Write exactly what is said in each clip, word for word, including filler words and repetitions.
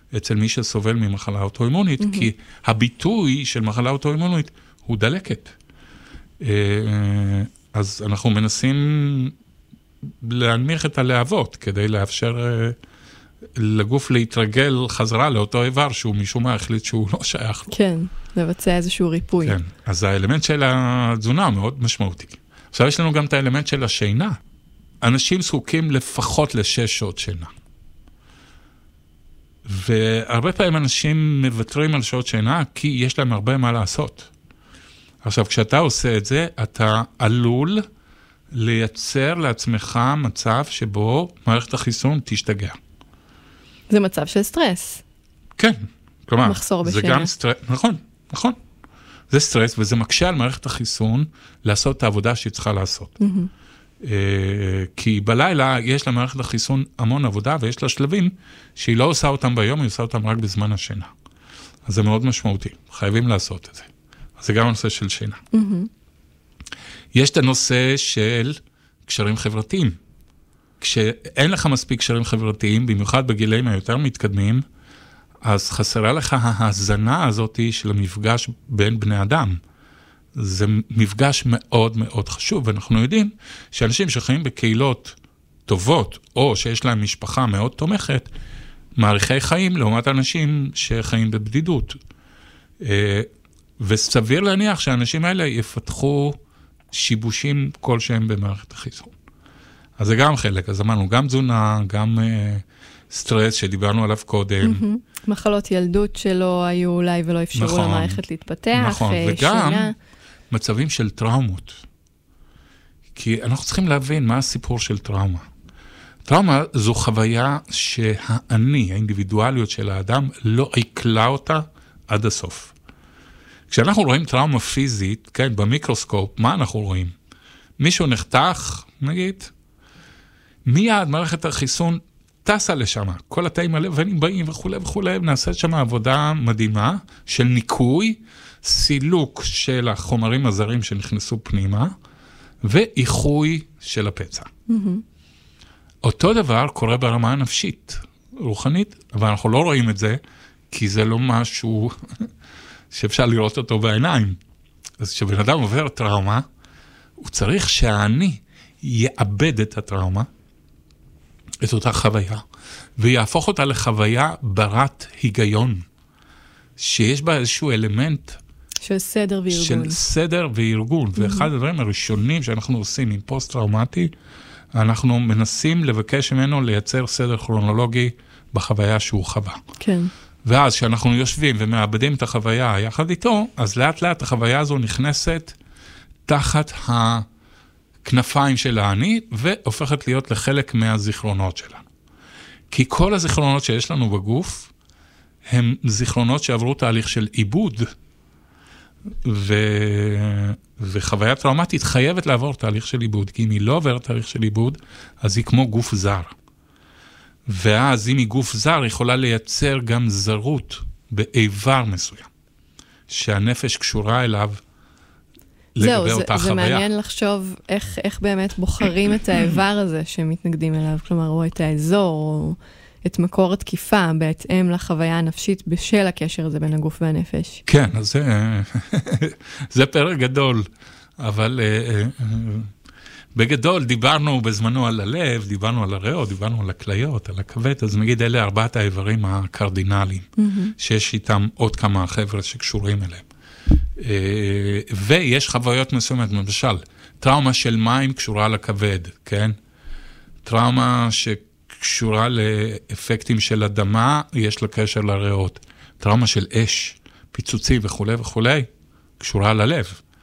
אצל מי שסובל ממחלה אוטואימונית, mm-hmm. כי הביטוי של מחלה אוטואימונית הוא דלקת. אז אנחנו מנסים להנמיך את הלהבות, כדי לאפשר לגוף להתרגל חזרה לאותו איבר, שהוא משום מה החליט שהוא לא שייך לו. כן, לבצע איזשהו ריפוי. כן, אז האלמנט של התזונה מאוד משמעותי. עכשיו יש לנו גם את האלמנט של השינה. אנשים זקוקים לפחות לשש שעות שינה. והרבה פעמים אנשים מוותרים על שעות שינה, כי יש להם הרבה מה לעשות. עכשיו, כשאתה עושה את זה, אתה עלול לייצר לעצמך מצב שבו מערכת החיסון תשתגע. זה מצב של סטרס. כן, כלומר, מחסור בשינה. זה גם סטרס, נכון, נכון. זה סטרס, וזה מקשה על מערכת החיסון לעשות את העבודה שהיא צריכה לעשות. Mm-hmm. כי בלילה יש למערכת החיסון המון עבודה, ויש לה שלבים שהיא לא עושה אותם ביום, היא עושה אותם רק בזמן השינה. אז זה מאוד משמעותי, חייבים לעשות את זה. אז זה גם הנושא של שינה. Mm-hmm. יש את הנושא של קשרים חברתיים. כשאין לך מספיק קשרים חברתיים, במיוחד בגילאים היותר מתקדמים, אז חסרה לך ההזנה הזאת של המפגש בין בני אדם. זה מפגש מאוד מאוד חשוב, ואנחנו יודעים שאנשים שחיים בקהילות טובות, או שיש להם משפחה מאוד תומכת, מעריכי חיים לעומת אנשים שחיים בבדידות. וסביר להניח שהאנשים האלה יפתחו שיבושים כלשהם במערכת החיסון. אז זה גם חלק, אז אמרנו, גם תזונה, גם uh, סטרס שדיברנו עליו קודם. Mm-hmm. מחלות ילדות שלא היו אולי ולא אפשרו נכון, למערכת להתפתח. נכון, וגם שינה. מצבים של טראומות. כי אנחנו צריכים להבין מה הסיפור של טראומה. טראומה זו חוויה שהאני, האינדיבידואליות של האדם, לא עיקלה אותה עד הסוף. כשאנחנו רואים טראומה פיזית, כן, במיקרוסקופ, מה אנחנו רואים? מישהו נחתך, נגיד, מיד מערכת החיסון טסה לשם, כל התאים הלבנים באים וכו' וכו', נעשית שם עבודה מדהימה של ניקוי, סילוק של החומרים הזרים שנכנסו פנימה, ואיחוי של הפצע. Mm-hmm. אותו דבר קורה ברמה הנפשית, רוחנית, אבל אנחנו לא רואים את זה, כי זה לא משהו שאפשר לראות אותו בעיניים. אז כשבן אדם עובר טראומה, הוא צריך שהאני יאבד את הטראומה, את אותה חוויה, ויהפוך אותה לחוויה ברת היגיון, שיש בה איזשהו אלמנט של סדר וארגון. של סדר וארגון, mm-hmm. ואחד הדברים הראשונים שאנחנו עושים עם פוסט-טראומטי, אנחנו מנסים לבקש ממנו לייצר סדר כרונולוגי בחוויה שהוא חווה. כן. ואז כשאנחנו יושבים ומאבדים את החוויה יחד איתו, אז לאט לאט החוויה הזו נכנסת תחת הכנפיים של האני, והופכת להיות לחלק מהזיכרונות שלנו. כי כל הזיכרונות שיש לנו בגוף, הם זיכרונות שעברו תהליך של עיבוד, ו... וחוויה טראומטית חייבת לעבור תהליך של עיבוד, כי אם היא לא עוברת תהליך של עיבוד, אז היא כמו גוף זר. ואז אם היא גוף זר, היא יכולה לייצר גם זרות באיבר מסוים, שהנפש קשורה אליו לגבי זהו, אותה זה, חוויה. זה מעניין לחשוב איך, איך באמת בוחרים את האיבר הזה שמתנגדים אליו, כלומר, או את האזור, או את מקור התקיפה, בהתאם לחוויה הנפשית בשל הקשר הזה בין הגוף והנפש. כן, אז זה, זה פרק גדול, אבל בגדול דיברנו בזמנו על הלב, דיברנו על הריאות, דיברנו על הכליות, על הכבד, אז נגיד אלה ארבעת האיברים הקרדינליים, mm-hmm. שיש איתם עוד כמה חבר'ה שקשורים אליהם. ויש חוויות מסוימת, למשל, טראומה של מים קשורה לכבד, כן? טראומה שקשורה לאפקטים של אדמה, יש לה קשר לריאות. טראומה של אש, פיצוצי וכו' וכו', קשורה ללב.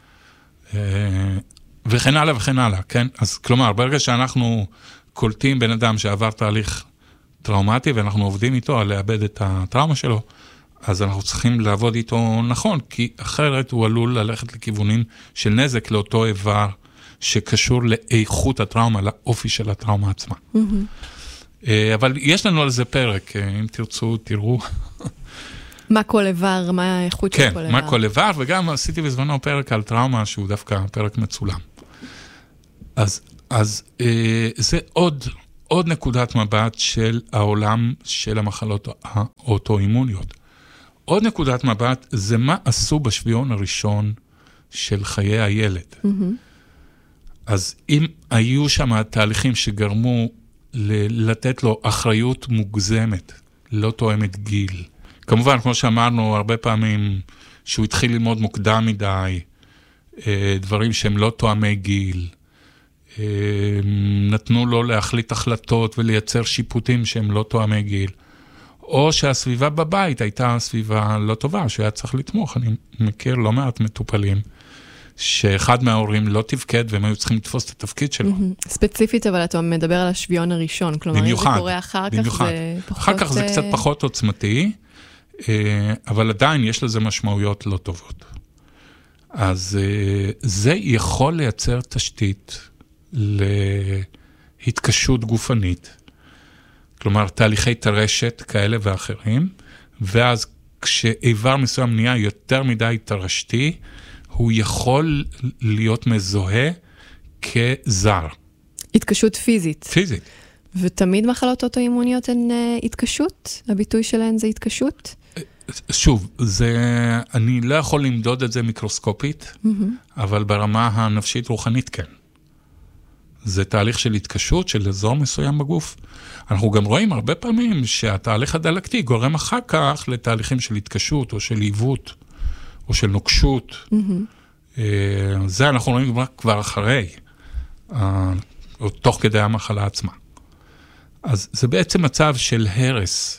וכן הלאה וכן הלאה, כן? אז כלומר, ברגע שאנחנו קולטים בן אדם שעבר תהליך טראומטי, ואנחנו עובדים איתו על לאבד את הטראומה שלו, אז אנחנו צריכים לעבוד איתו נכון, כי אחרת הוא עלול ללכת לכיוונים של נזק לאותו איבר, שקשור לאיכות הטראומה, לאופי של הטראומה עצמה. Mm-hmm. אבל יש לנו על זה פרק, אם תרצו, תראו. מה כל איבר, מה האיכות כן, של כל איבר. כן, מה כל איבר, וגם עשיתי בזמנו פרק על טראומה, שהוא דווקא פרק מצולם. אז, אז אה, זה עוד, עוד נקודת מבט של העולם של המחלות האוטואימוניות. עוד נקודת מבט זה מה עשו בשביון הראשון של חיי הילד. Mm-hmm. אז אם היו שם תהליכים שגרמו לתת לו אחריות מוגזמת, לא תואמת גיל. כמובן, כמו שאמרנו הרבה פעמים, שהוא התחיל ללמוד מוקדם מדי, דברים שהם לא תואמי גיל, נתנו לו להחליט החלטות ולייצר שיפוטים שהם לא תואמי גיל, או שהסביבה בבית הייתה סביבה לא טובה, שהיה צריך לתמוך. אני מכיר לא מעט מטופלים, שאחד מההורים לא תפקד, והם היו צריכים לתפוס את התפקיד שלו. ספציפית, אבל אתה מדבר על השוויון הראשון, כלומר, אם זה קורה אחר כך, זה פחות... אחר כך זה קצת פחות עוצמתי, אבל עדיין יש לזה משמעויות לא טובות. אז זה יכול לייצר תשתית להתקשות גופנית, כלומר, תהליכי תרשת כאלה ואחרים, ואז כשאיבר מסוים נהיה יותר מדי תרשתי, הוא יכול להיות מזוהה כזר. התקשות פיזית. פיזית. ותמיד מחלות אוטואימוניות הן uh, התקשות? הביטוי שלהן זה התקשות? שוב, זה, אני לא יכול למדוד את זה מיקרוסקופית, mm-hmm. אבל ברמה הנפשית רוחנית כן. זה תהליך של התקשות, של אזור מסוים בגוף. אנחנו גם רואים הרבה פעמים שהתהליך הדלקתי גורם אחר כך לתהליכים של התקשות או של עיוות. או של נוקשות. Mm-hmm. זה אנחנו רואים כבר אחרי, או תוך כדי המחלה עצמה. אז זה בעצם מצב של הרס,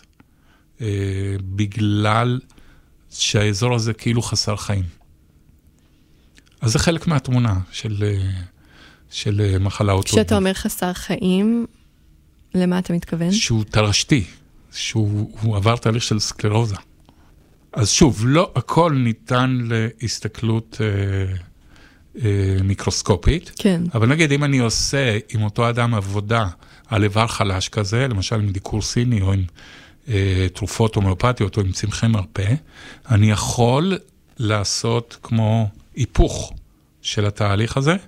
בגלל שהאזור הזה כאילו חסר חיים. אז זה חלק מהתמונה של, של מחלה אוטואימונית. כשאתה אומר חסר חיים, למה אתה מתכוון? שהוא תרשתי, שהוא עבר תהליך של סקלרוזה. אז שוב, לא הכל ניתן להסתכלות אה, אה, מיקרוסקופית, כן. אבל נגיד אם אני עושה עם אותו אדם עבודה על איבר חלש כזה, למשל עם דיקור סיני או עם אה, תרופות הומאופתיות או עם צמחי מרפא, אני יכול לעשות כמו היפוך של התהליך הזה,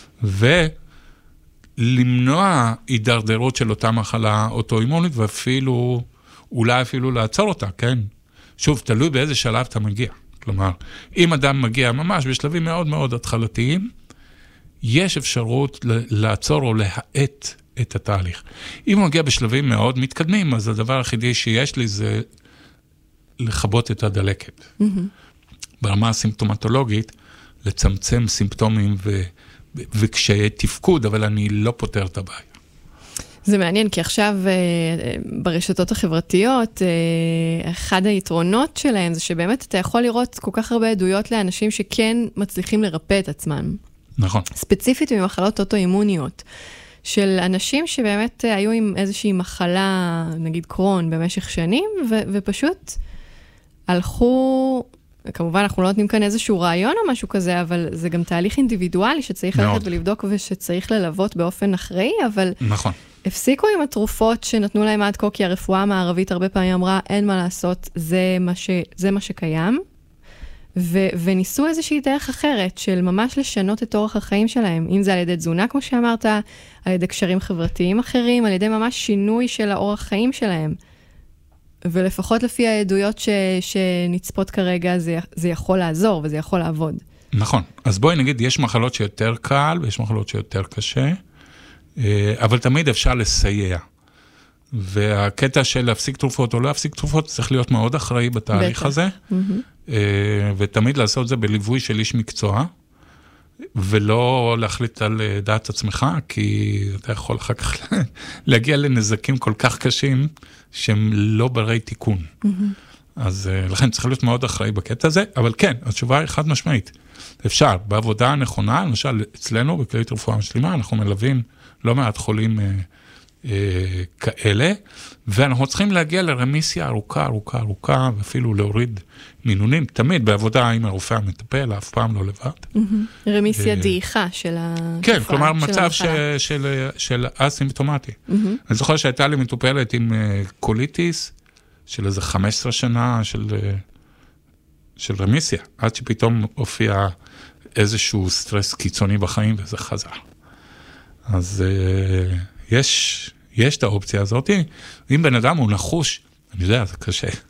ולמנוע הידרדרות של אותה מחלה אוטואימונית, ואפילו, אולי אפילו לעצור אותה, כן? שוב, תלוי באיזה שלב אתה מגיע. כלומר, אם אדם מגיע ממש בשלבים מאוד מאוד התחלתיים, יש אפשרות לעצור או להאט את התהליך. אם הוא מגיע בשלבים מאוד מתקדמים, אז הדבר היחידי שיש לי זה לכבות את הדלקת. Mm-hmm. ברמה הסימפטומטולוגית, לצמצם סימפטומים ו... וקשיי תפקוד, אבל אני לא פותר את הבעיה. זה מעניין, כי עכשיו ברשתות החברתיות, אחד היתרונות שלהם זה שבאמת אתה יכול לראות כל כך הרבה עדויות לאנשים שכן מצליחים לרפא את עצמם. נכון. ספציפית ממחלות אוטואימוניות, של אנשים שבאמת היו עם איזושהי מחלה, נגיד קרון, במשך שנים, ו- ופשוט הלכו... כמובן, אנחנו לא נותנים כאן איזשהו רעיון או משהו כזה, אבל זה גם תהליך אינדיבידואלי שצריך ללכת ולבדוק ושצריך ללוות באופן אחראי, אבל... נכון. הפסיקו עם התרופות שנתנו להם עד כה, כי הרפואה המערבית הרבה פעמים אמרה, אין מה לעשות, זה מה, ש... זה מה שקיים, ו... וניסו איזושהי דרך אחרת, של ממש לשנות את אורח החיים שלהם, אם זה על ידי תזונה, כמו שאמרת, על ידי קשרים חברתיים אחרים, על ידי ממש שינוי של האורח חיים שלהם. ולפחות לפי העדויות ש... שנצפות כרגע, זה... זה יכול לעזור וזה יכול לעבוד. נכון. אז בואי נגיד, יש מחלות שיותר קל, ויש מחלות שיותר קשה, אבל תמיד אפשר לסייע. והקטע של להפסיק תרופות או לא להפסיק תרופות, צריך להיות מאוד אחראי בתהליך בטח. הזה, mm-hmm. ותמיד לעשות זה בליווי של איש מקצוע, ולא להחליט על דעת עצמך, כי אתה יכול אחר כך להגיע לנזקים כל כך קשים, שהם לא ברי תיקון. Mm-hmm. אז לכן צריך להיות מאוד אחראי בקטע הזה, אבל כן, התשובה היא חד משמעית. אפשר, בעבודה הנכונה, למשל אצלנו בכללית רפואה משלימה, אנחנו מלווים לא מעט חולים אה, אה, כאלה, ואנחנו צריכים להגיע לרמיסיה ארוכה, ארוכה, ארוכה, ואפילו להוריד מינונים, תמיד בעבודה עם הרופא המטפל, אף פעם לא לבד. Mm-hmm. רמיסיה דעיכה של התופעה. כן, כלומר מצב ש, של, של אסימפטומטי. Mm-hmm. אני זוכר שהייתה לי מטופלת עם קוליטיס, של איזה חמש עשרה שנה של, של רמיסיה, עד שפתאום הופיע איזשהו סטרס קיצוני בחיים, וזה חזר. אז יש, יש את האופציה הזאת, אם בן אדם הוא נחוש, אני יודע, זה קשה,